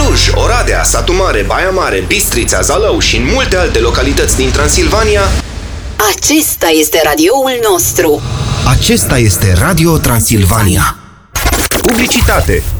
Cluj, Oradea, Satu Mare, Baia Mare, Bistrița, Zalău și în multe alte localități din Transilvania. Acesta este radioul nostru. Acesta este Radio Transilvania. Publicitate.